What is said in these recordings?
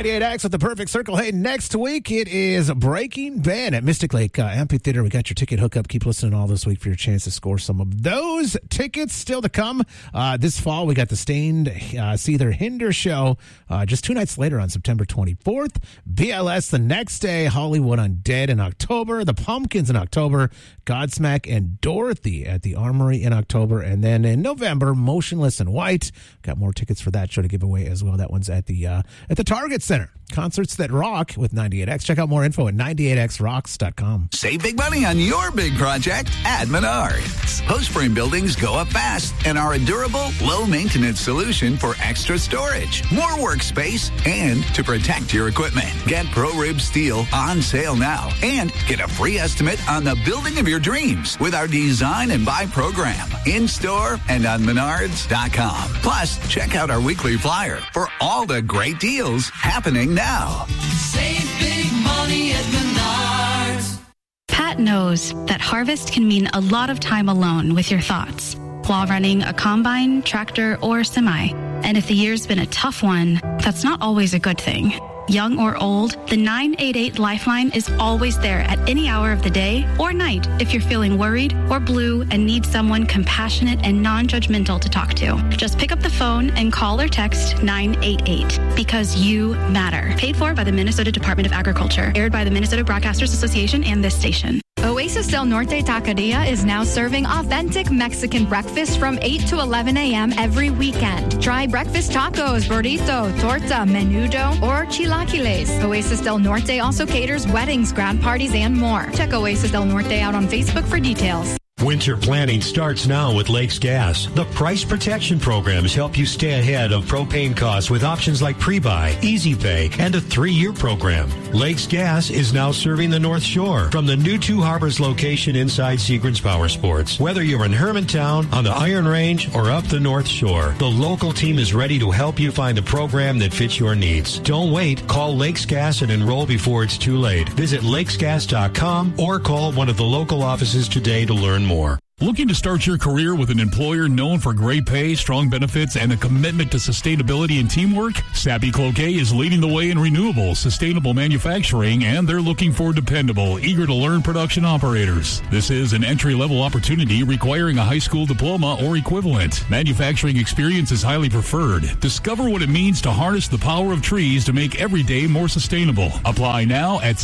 98X with the Perfect Circle. Hey, next week it is Breaking Ben at Mystic Lake Amphitheater. We got your ticket hookup. Keep listening all this week for your chance to score some of those tickets. Still to come this fall, we got the Stained Seether Hinder show just 2 nights later on September 24th. BLS the next day. Hollywood Undead in October. The Pumpkins in October. Godsmack and Dorothy at the Armory in October. And then in November, Motionless in White. Got more tickets for that show to give away as well. That one's at the Target Center. Concerts that rock with 98X. Check out more info at 98xrocks.com. Save big money on your big project at Menards. Post frame buildings go up fast and are a durable, low-maintenance solution for extra storage, more workspace, and to protect your equipment. Get ProRib Steel on sale now and get a free estimate on the building of your dreams with our Design and Buy program in-store and on Menards.com. Plus, check out our weekly flyer for all the great deals happening now. Save big money at Menards. Pat knows that harvest can mean a lot of time alone with your thoughts while running a combine, tractor, or semi. And if the year's been a tough one, that's not always a good thing. Young or old, the 988 Lifeline is always there at any hour of the day or night if you're feeling worried or blue and need someone compassionate and non-judgmental to talk to. Just pick up the phone and call or text 988 because you matter. Paid for by the Minnesota Department of Agriculture. Aired by the Minnesota Broadcasters Association and this station. Oasis del Norte Taqueria is now serving authentic Mexican breakfast from 8 to 11 a.m. every weekend. Try breakfast tacos, burrito, torta, menudo, or chilaquiles. Oasis del Norte also caters weddings, grad parties, and more. Check Oasis del Norte out on Facebook for details. Winter planning starts now with Lakes Gas. The price protection programs help you stay ahead of propane costs with options like pre-buy, easy pay, and a 3-year program. Lakes Gas is now serving the North Shore from the new Two Harbors location inside Seagrams Power Sports. Whether you're in Hermantown, on the Iron Range, or up the North Shore, the local team is ready to help you find the program that fits your needs. Don't wait. Call Lakes Gas and enroll before it's too late. Visit lakesgas.com or call one of the local offices today to learn more. Looking to start your career with an employer known for great pay, strong benefits, and a commitment to sustainability and teamwork? Sappi Cloquet is leading the way in renewable, sustainable manufacturing, and they're looking for dependable, eager-to-learn production operators. This is an entry-level opportunity requiring a high school diploma or equivalent. Manufacturing experience is highly preferred. Discover what it means to harness the power of trees to make every day more sustainable. Apply now at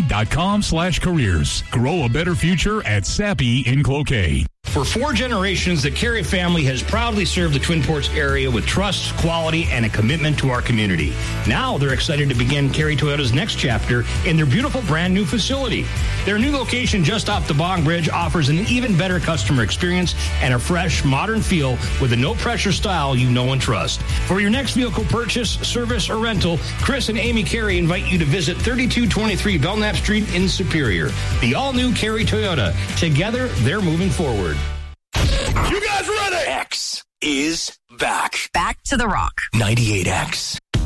sappi.com/careers. Grow a better future at Sappi in Cloquet. For 4 generations, the Carey family has proudly served the Twin Ports area with trust, quality, and a commitment to our community. Now they're excited to begin Carey Toyota's next chapter in their beautiful brand new facility. Their new location just off the Bong Bridge offers an even better customer experience and a fresh, modern feel with a no-pressure style you know and trust. For your next vehicle purchase, service, or rental, Chris and Amy Carey invite you to visit 3223 Belknap Street in Superior. The all-new Carey Toyota. Together, they're moving forward. You guys ready? X is back. Back to the rock. 98X.